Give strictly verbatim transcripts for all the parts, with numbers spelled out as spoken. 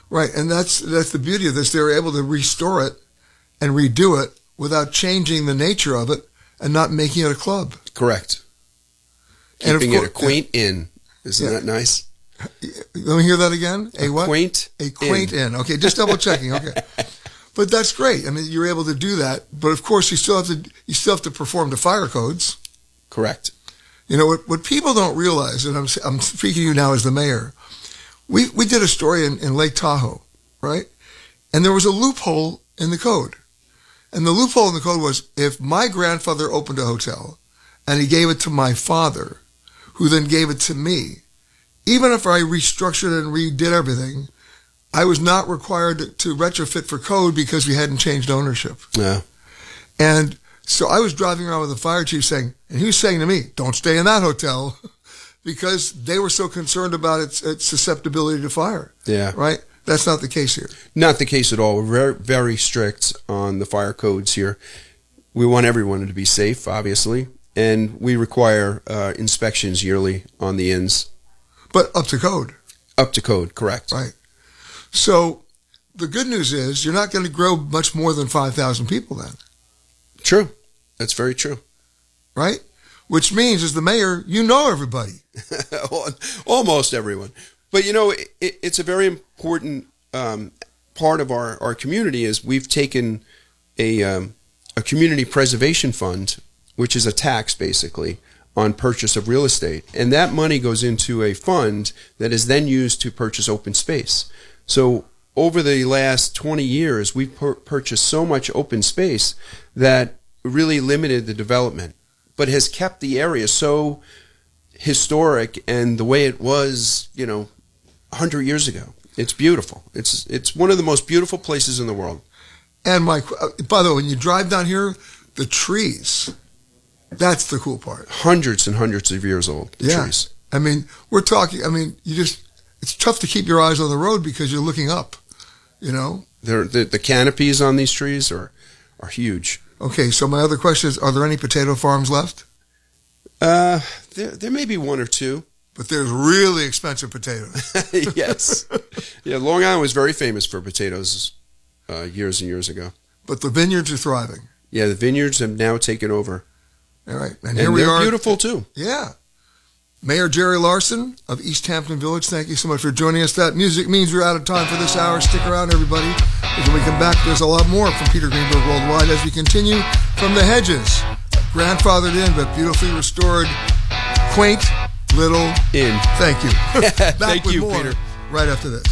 Right, and that's that's the beauty of this. They were able to restore it and redo it without changing the nature of it and not making it a club. Correct. And Keeping of it a course, quaint inn. Isn't yeah. that nice? Let me hear that again. A, a what? Quaint A quaint inn. inn. Okay, just double checking. Okay. But that's great. I mean, you're able to do that. But of course, you still have to you still have to perform the fire codes. Correct. You know what? What people don't realize, and I'm I'm speaking to you now as the mayor. We we did a story in, in Lake Tahoe, right? And there was a loophole in the code, and the loophole in the code was if my grandfather opened a hotel, and he gave it to my father, who then gave it to me, even if I restructured it and redid everything, I was not required to, to retrofit for code because we hadn't changed ownership. Yeah. And so I was driving around with the fire chief saying, and he was saying to me, don't stay in that hotel because they were so concerned about its, its susceptibility to fire. Yeah. Right? That's not the case here. Not the case at all. We're very, very strict on the fire codes here. We want everyone to be safe, obviously, and we require uh, inspections yearly on the inns. But up to code. Up to code, correct. Right. So the good news is you're not going to grow much more than five thousand people then. True. That's very true. Right? Which means, as the mayor, you know everybody. Almost everyone. But, you know, it, it's a very important um, part of our, our community is we've taken a, um, a community preservation fund, which is a tax, basically, on purchase of real estate. And that money goes into a fund that is then used to purchase open space. So over the last twenty years, we've pur- purchased so much open space that really limited the development, but has kept the area so historic and the way it was, you know, one hundred years ago. It's beautiful. It's it's one of the most beautiful places in the world. And Mike, by the way, when you drive down here, the trees, that's the cool part. Hundreds and hundreds of years old, the yeah. trees. I mean, we're talking, I mean, you just, it's tough to keep your eyes on the road because you're looking up, you know? They're, the, the canopies on these trees are, are huge. Okay, so my other question is, are there any potato farms left? Uh, there, there may be one or two. But there's really expensive potatoes. Yes. Yeah, Long Island was very famous for potatoes uh, years and years ago. But the vineyards are thriving. Yeah, the vineyards have now taken over. All right. And, and here we they're are. Beautiful, too. Yeah. Mayor Jerry Larson of East Hampton Village, thank you so much for joining us. That music means we're out of time for this hour. Stick around, everybody. Because when we come back, there's a lot more from Peter Greenberg Worldwide as we continue from the hedges. Grandfathered in, but beautifully restored, quaint little inn. Thank you. Back Thank with you, more Peter. Right after this.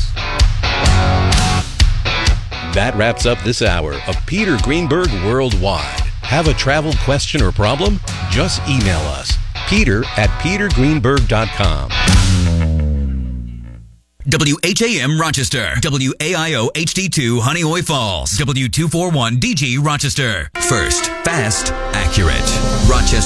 That wraps up this hour of Peter Greenberg Worldwide. Have a travel question or problem? Just email us, peter at peter greenberg dot com. W H A M Rochester, W A I O H D two Honeoye Falls, W two forty-one D G Rochester. First, fast, accurate. Rochester.